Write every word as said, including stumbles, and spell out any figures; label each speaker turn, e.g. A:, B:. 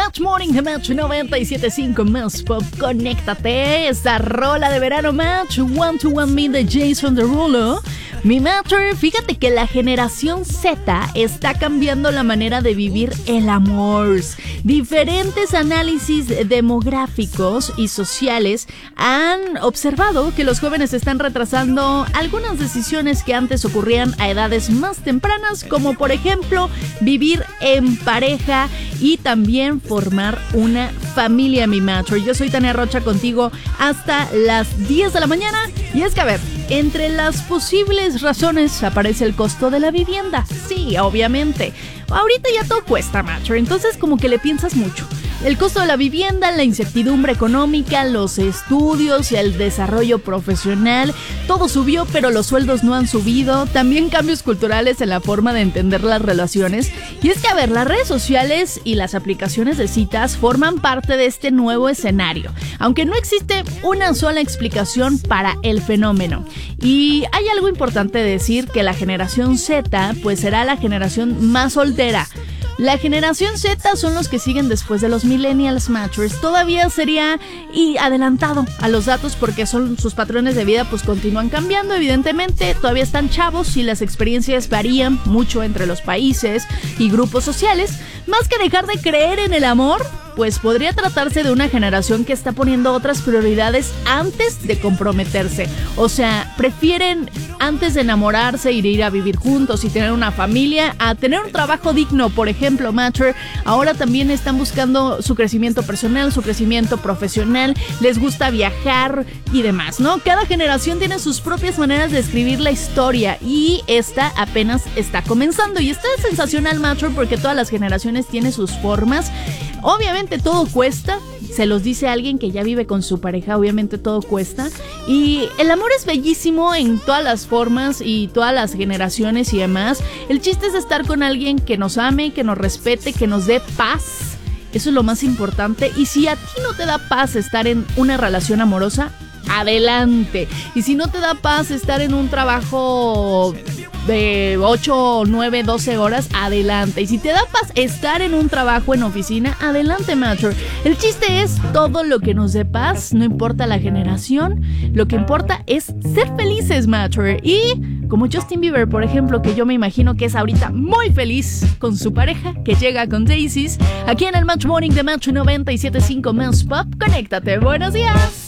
A: Match Morning de Match noventa y siete punto cinco Más Pop. Conéctate. Esta rola de verano Match One to One Me de Jason Derulo. Mi Matcher, fíjate que la generación Z está cambiando la manera de vivir el amor. Diferentes análisis demográficos y sociales han observado que los jóvenes están retrasando algunas decisiones que antes ocurrían a edades más tempranas, como por ejemplo vivir en pareja y también formar una familia, mi Matcher. Yo soy Tania Rocha contigo hasta las diez de la mañana. Y es que, a ver, entre las posibles razones aparece el costo de la vivienda. Sí, obviamente. Ahorita ya todo cuesta, Matcher, entonces como que le piensas mucho. El costo de la vivienda, la incertidumbre económica, los estudios, el desarrollo profesional, todo subió, pero los sueldos no han subido. También cambios culturales en la forma de entender las relaciones. Y es que, a ver, las redes sociales y las aplicaciones de citas forman parte de este nuevo escenario, aunque no existe una sola explicación para el fenómeno. Y hay algo importante de decir, que la generación Z pues será la generación más soltera. La generación Z son los que siguen después de los millennials, Matchers. Todavía sería y adelantado a los datos porque son sus patrones de vida pues continúan cambiando, evidentemente. Todavía están chavos y las experiencias varían mucho entre los países y grupos sociales. Más que dejar de creer en el amor, pues podría tratarse de una generación que está poniendo otras prioridades antes de comprometerse. O sea, prefieren antes de enamorarse ir, ir a vivir juntos y tener una familia, a tener un trabajo digno, por ejemplo, Matcher. Ahora también están buscando su crecimiento personal, su crecimiento profesional, les gusta viajar y demás, ¿no? Cada generación tiene sus propias maneras de escribir la historia y esta apenas está comenzando. Y está sensacional, Matcher, porque todas las generaciones tienen sus formas. Obviamente todo cuesta, se los dice alguien que ya vive con su pareja, obviamente todo cuesta. Y el amor es bellísimo en todas las formas y todas las generaciones y demás. El chiste es estar con alguien que nos ame, que nos respete, que nos dé paz. Eso es lo más importante. Y si a ti no te da paz estar en una relación amorosa, adelante. Y si no te da paz estar en un trabajo de ocho, nueve, doce horas, adelante. Y si te da paz estar en un trabajo en oficina, adelante, Matcher. El chiste es todo lo que nos dé paz, no importa la generación, lo que importa es ser felices, Matcher. Y como Justin Bieber, por ejemplo, que yo me imagino que es ahorita muy feliz con su pareja, que llega con Daisies, aquí en el Match Morning de Match noventa y siete punto cinco Más Pop. Conéctate, buenos días.